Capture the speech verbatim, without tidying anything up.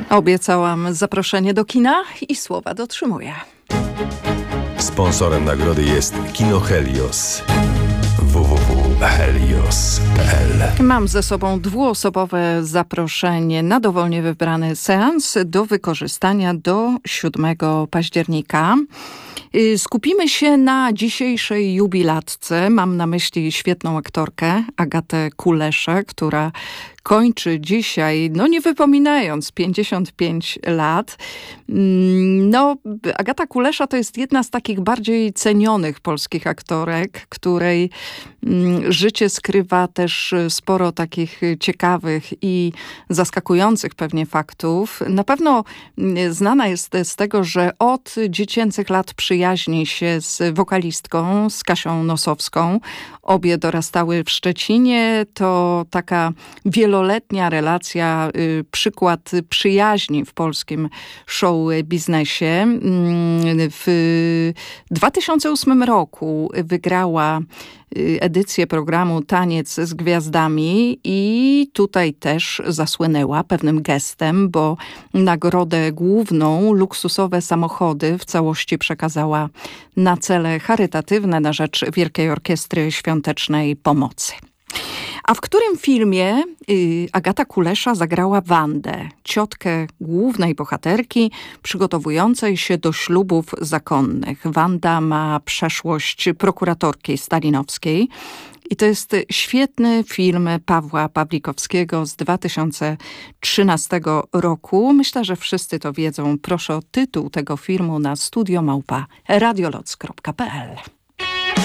Obiecałam zaproszenie do kina i słowa dotrzymuję. Sponsorem nagrody jest Kino Helios. w w w kropka helios kropka p l. Mam ze sobą dwuosobowe zaproszenie na dowolnie wybrany seans do wykorzystania do siódmego października. Skupimy się na dzisiejszej jubilatce. Mam na myśli świetną aktorkę Agatę Kuleszę, która kończy dzisiaj, no nie wypominając, pięćdziesiąt pięć lat. No, Agata Kulesza to jest jedna z takich bardziej cenionych polskich aktorek, której życie skrywa też sporo takich ciekawych i zaskakujących pewnie faktów. Na pewno znana jest z tego, że od dziecięcych lat przyjaźni się z wokalistką, z Kasią Nosowską. Obie dorastały w Szczecinie. To taka wieloletnia relacja, przykład przyjaźni w polskim show biznesie. W dwa tysiące ósmym roku wygrała edycję programu Taniec z Gwiazdami i tutaj też zasłynęła pewnym gestem, bo nagrodę główną, luksusowe samochody, w całości przekazała na cele charytatywne na rzecz Wielkiej Orkiestry Świątecznej Pomocy. A w którym filmie y, Agata Kulesza zagrała Wandę, ciotkę głównej bohaterki przygotowującej się do ślubów zakonnych. Wanda ma przeszłość prokuratorki stalinowskiej. I to jest świetny film Pawła Pawlikowskiego z dwa tysiące trzynastego roku. Myślę, że wszyscy to wiedzą. Proszę o tytuł tego filmu na studio małpa radioloc kropka p l.